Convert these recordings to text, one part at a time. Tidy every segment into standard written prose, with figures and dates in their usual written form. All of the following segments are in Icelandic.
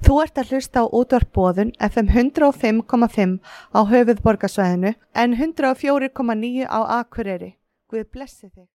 Þú ert að hlusta á útvarp Boðun FM 105,5 á höfuðborgarsvæðinu en 104,9 á Akureyri. Guð blessi þig.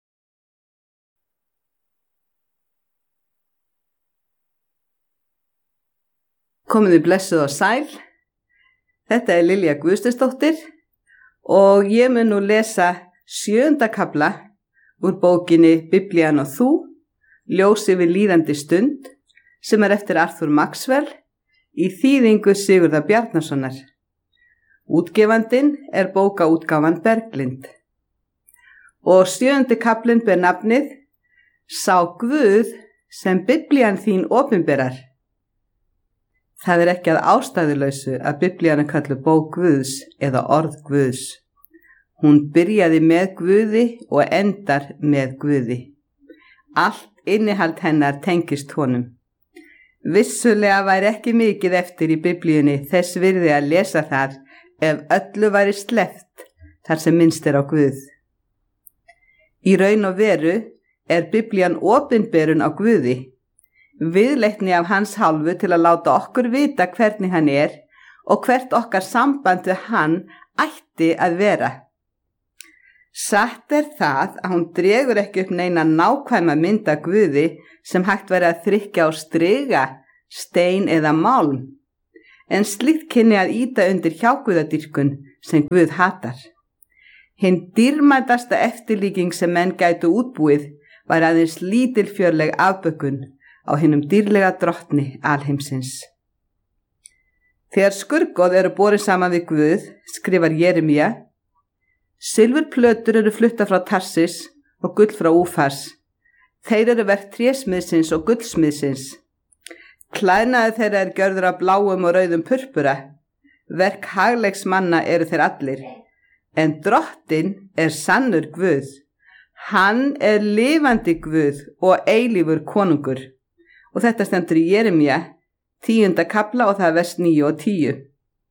Komiði blessuð og sæl. Þetta er Lilja Guðsteinsdóttir og ég mun nú lesa 7. kafla úr bókinni Biblían og þú, ljósi við líðandi stund, sem er eftir Arthur Maxwell í þýðingu Sigurðar Bjarnasonar. Útgefandinn er bókaútgáfan Berglind. Og 7. kaflinn ber nafnið Sá Guð sem Biblían þín opinberar. Það er ekki að ástæðulausu að Biblían er kölluð bók Guðs eða orð Guðs. Hún byrjaði með Guði og endar með Guði. Allt innihald hennar tengist honum. Vissulega væri ekki mikið eftir í Biblíunni þess virði að lesa þar ef öllu væri sleppt þar sem minnst er á Guð. Í raun og veru er Biblían opinberun á Guði, viðleitni af hans hálfu til að láta okkur vita hvernig hann er og hvert okkar samband við hann ætti að vera. Satt er það að hún dregur ekki upp neina nákvæma mynd af Guði sem hægt væri að þrykkja á striga, stein eða málm, en slíkt kynni að ýta undir hjáguðadýrkun sem Guð hatar. Hinn dýrmætasta eftirlíking sem menn gætu útbúið var aðeins lítilfjörleg afbökun á hinum dýrlega drottni alheimsins. Þegar skurgoð eru borin saman við Guð, skrifar Jeremía, silfurplötur eru fluttar frá Tarsis og gull frá Úfars. Þeir eru verk trésmiðsins og gullsmiðsins. Klæðnaði þeirra er gjörður af bláum og rauðum purpura. Verk hagleiks manna eru þeir allir. En drottinn er sannur Guð. Hann er lifandi Guð og eilífur konungur. Og þetta stendur í Jeremía, 10. kafla og það er vers 9 og 10.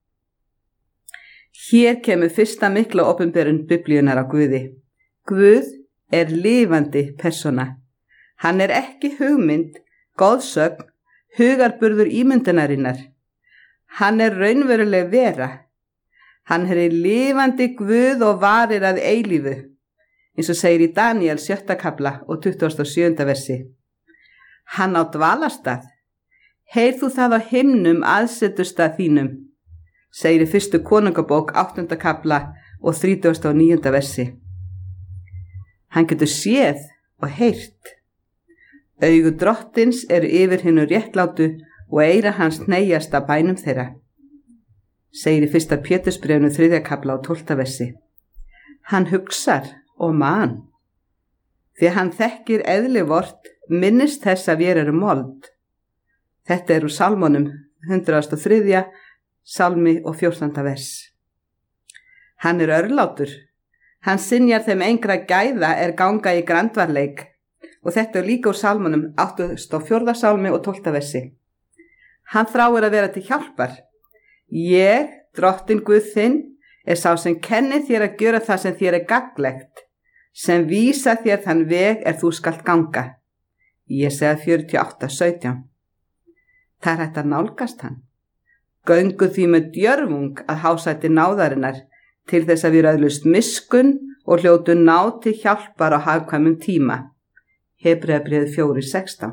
Hér kemur fyrsta mikla opinberun Biblíunar á Guði. Guð er lifandi persóna. Hann er ekki hugmynd, goðsögn, hugarburður ímyndunarinnar. Hann er raunveruleg vera. Hann er lifandi Guð og varir að eilífu, eins og segir í Daniel 7. kafla og 27. versi. Hann á dvalastað. Heyrð þú það á himnum aðsetustað þínum, segir í 1. konungabók 8. kafla og 39. versi. Hann getur séð og heyrt. Augu drottins eru yfir hinnu réttlátu og eyra hans hneigjast að bænum þeirra, segir í 1. Pétursbréfinu 3. kafla og 12. versi. Hann hugsar og man, því hann þekkir eðli vort, minnist þess að vér eru mold. Þetta er úr Salmonum 103. Salmi og 14. vers. Hann er örlátur. Hann synjar þeim engra gæða er ganga í grandvarleik. Og þetta er líka úr Salmonum 84. salmi og 12. versi. Hann þráir að vera til hjálpar. Ég, drottinn Guð þinn, er sá sem kenni þér að gjöra það sem þér er gagnlegt, sem vísa þér þann veg er þú skalt ganga. Jesaja 48:17. Það er hægt að nálgast hann. Göngu því með djörfung að hásæti náðarinnar til þess að við öðlust miskunn og hljótu náð til hjálpar á hagkvæmum tíma. Hebreabréfið 4:16.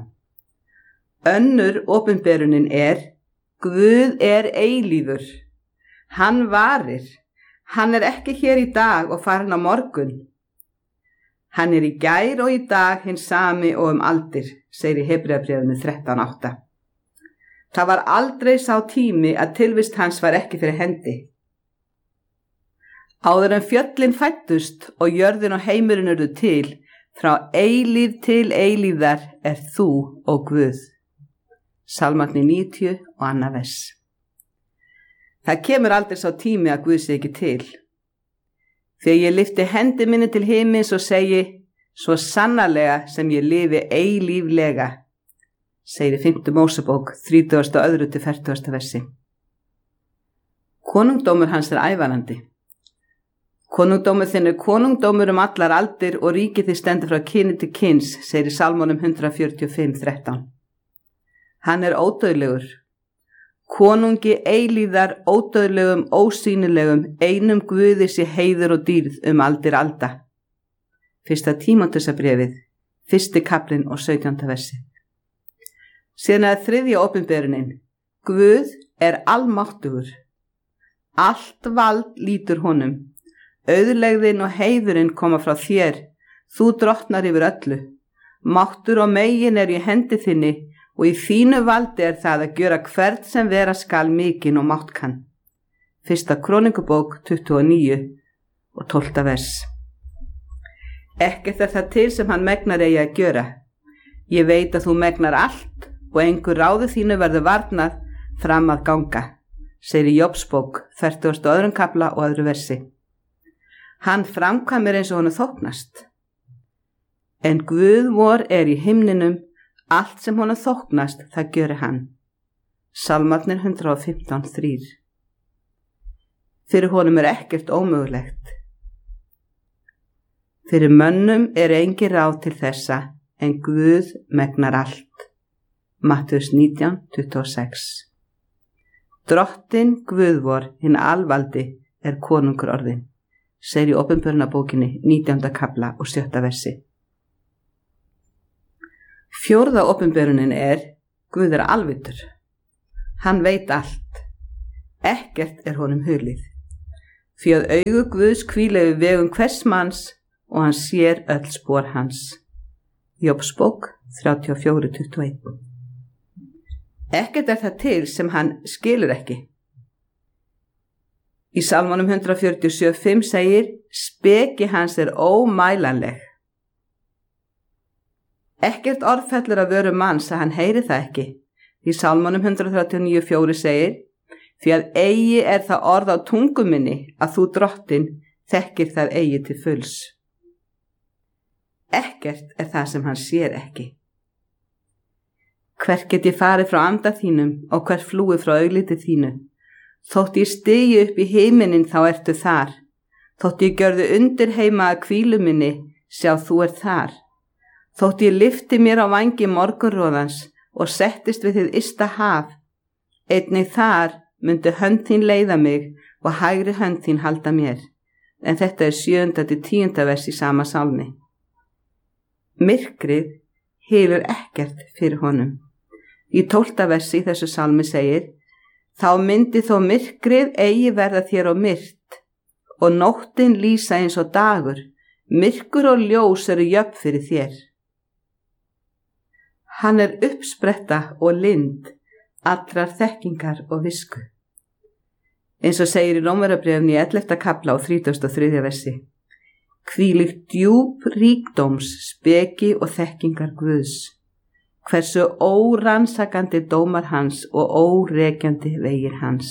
Önnur opinberunin er Guð er eilífur. Hann varir. Hann er ekki hér í dag og farin á morgun. Hann er í gær og í dag hinn sami og aldir, segir í Hebreabréfinu 13:8. Það var aldrei sá tími að tilvist hans var ekki fyrir hendi. Áður en fjöllin fæddust og jörðin og heimurinn urðu til, frá eilíf til eilífðar er þú og Guð. Salmarnir 90 og 2. vers. Það kemur aldrei sá tími að Guð sé ekki til. Þegar ég lyfti hendi minni til himins og segi, svo sannarlega sem ég lifi eilíflega, segir í 5. Mósebók 32. til 40. versi. Konungdómur hans er ævarandi. Konungdómur þinn er konungdómur allar aldir og ríkið þið stendur frá kyni til kyns, segir í Salmonum 145:13. Hann er ódauðlegur Konungi eilíðar, ódauðlegum, ósýnilegum, einum Guði sé heiður og dýrð aldir alda. 1. Tímóteusarbréfið, 1. kaflinn og 17. versi. Síðan er 3. opinberunin. Guð er almáttugur. Allt vald lýtur honum. Auðlegðin og heiðurinn koma frá þér. Þú drottnar yfir öllu. Máttur og megin er í hendi þinni og í þínu valdi er það að gjöra hvert sem vera skal mikinn og mátt kann. 1. Króningubók 29 og 12. vers. Ekkert er það til sem hann megnar eigi að gjöra. Ég veit að þú megnar allt og engur ráði þínu verður varnað fram að ganga, segir í Jóbsbók 42. kafla og 2. versi. Hann framkvæmir eins og honum þóknast. En Guð vor er í himninum, allt sem honum þóknast það gjöri hann. Salmarnir 115:3. Fyrir honum er ekkert ómögulegt. Fyrir mönnum er engin ráð til þessa, en Guð megnar allt. Mattheus 19:26. Drottin Guð vor, hinn alvaldi, er konungur orðinn, segir í Opinberunarbókinni 19. kafla og 7. versi. 4. opinberunin er Guð er alvitur. Hann veit allt. Ekkert er honum hulið. Því að augu Guðs hvíla yfir vegum hvers manns og hann sér öll spor hans. Jóbsbók 34:21. Ekkert er það til sem hann skilur ekki. Í Salmónum 147:5 segir: speki hans er ómælanleg. Ekkert orð fellur af vörum manns að hann heyri það ekki. Í Salmónum 139:4 segir: því að eigi er það orð á tungu minni að þú drottin þekkir það eigi til fulls. Ekkert er það sem hann sér ekki. Hvert get ég farið frá anda þínum og hvert flúið frá augliti þínu? Þótt ég stigi upp í heiminin þá ertu þar. Þótt ég gjörðu undir heima að hvílu minni, sjá þú ert þar. Þótt ég lyfti mér á vængi morgunróðans og settist við þið ysta haf, einnig þar myndi hönd þín leiða mig og hægri hönd þín halda mér. En þetta er 7-10. vers í sama sálmi. Myrkrið hylur ekkert fyrir honum. Í 12. versi í þessu sálmi segir: þá myndi þó myrkrið eigi verða þér og myrt og nóttin lýsa eins og dagur, myrkur og ljós eru jöfn fyrir þér. Hann er uppspretta og lind allrar þekkingar og visku. Eins og segir í Rómverjabréfinu í 11. kafla og 33. versi: hvílíkt djúp ríkdóms, speki og þekkingar Guðs, hversu órannsakandi dómar hans og órekjandi vegir hans.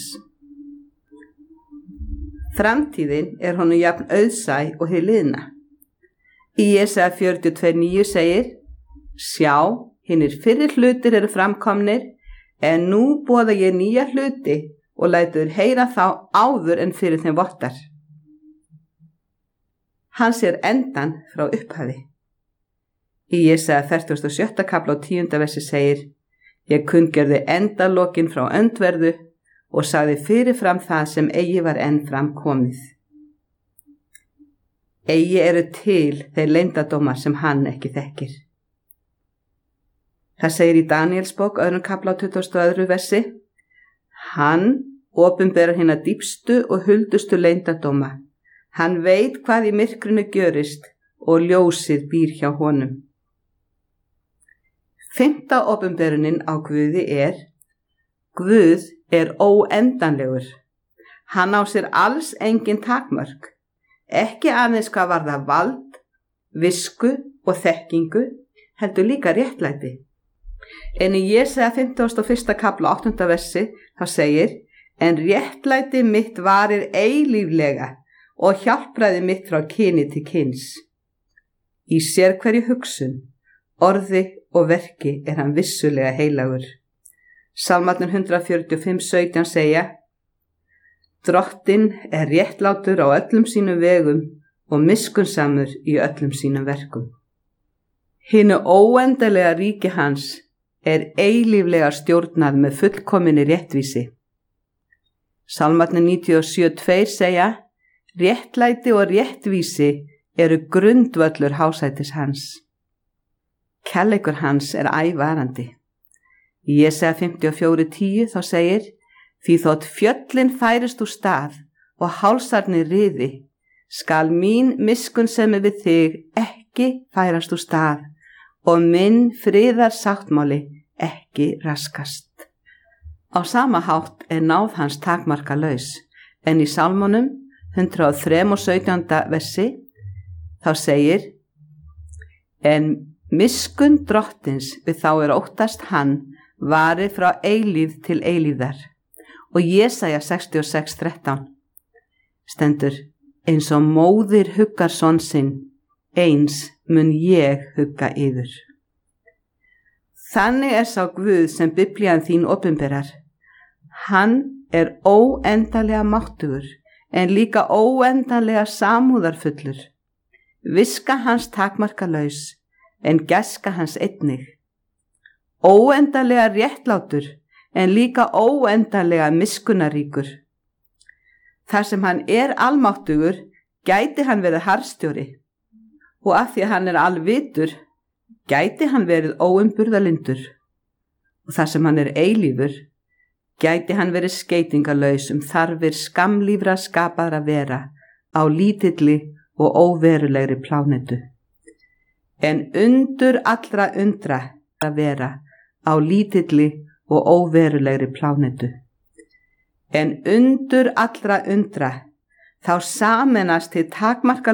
Framtíðin er honum jafn auðsæ og hið liðna. Í Jesaja 42:9 segir: sjá, hinnir fyrri hlutir eru framkomnir, en nú boða ég nýja hluti og lætu þér heyra þá áður en fyrir þeim vottar. Hann sér endan frá upphafi. Í Jesaja 47. kafla og 10. versi segir: ég kunngerði endalokin frá öndverðu og sagði fyrirfram það sem eigi var enn fram komið. Eigi eru til þeir leyndardómar sem hann ekki þekkir. Það segir í Daníelsbók 2. kafla og 22. versi: hann opinberar hina dýpstu og huldustu leyndardóma. Hann veit hvað í myrkrinu gjörist og ljósið býr hjá honum. 5. opinberunin á Guði er: Guð er óendanlegur. Hann á sér alls engin takmörk, ekki aðeins hvað varðar vald, visku og þekkingu, heldur líka réttlæti. En í Jesaja 51. kafla 8. versi þá segir: en réttlæti mitt varir eilíflega og hjálpræði mitt frá kyni til kyns. Í sérhverju hugsun, orði og verki er hann vissulega heilagur. Salmarnir 145:17 segja: Drottinn er réttlátur á öllum sínum vegum og miskunnsamur í öllum sínum verkum. Hinu óendanlega ríki hans eilíflega stjórnað með fullkominni réttvísi. Sálmarnir 97:2 segja: réttlæti og réttvísi eru grundvöllur hásætis hans. Kærleikur hans ævarandi. Í Jesaja 54:10 þá segir: því þótt fjöllin færist úr stað og hálsarnir riði, skal mín miskunnsemi við þig ekki færast úr stað og minn friðarsáttmáli ekki raskast. Á sama hátt náð hans takmarkalaus, en í Sálmunum 103:17 versi þá segir: en miskun drottins við þá óttast hann varir frá eilífð til eilífðar. Og Jesaja 66:13 stendur: eins og móðir huggar son sinn, eins mun ég hugga yður. Þannig sá Guð sem Biblían þín opinberar. Hann óendanlega máttugur, en líka óendanlega samúðarfullur. Viska hans takmarkalaus, en gæska hans einnig. Óendanlega réttlátur, en líka óendanlega miskunnaríkur. Þar sem hann almáttugur, gæti hann verið harðstjóri, og af því að hann alvitur, gæti hann verið óumburðarlyndur. Og þar sem hann eilífur, gæti hann verið skeytingarlaus þarfir skammlífra skapaðra vera á lítilli og óverulegri plánetu. En undur allra undra að vera á lítilli og óverulegri plánetu. En undur allra undra þá sameinast hið takmarka